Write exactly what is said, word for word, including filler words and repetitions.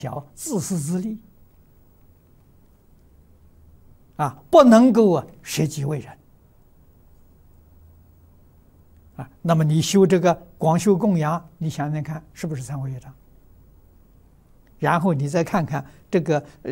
小自私自利啊，不能够啊舍己为人啊。那么你修这个广修供养，你想想看，是不是忏悔业障？然后你再看看这个。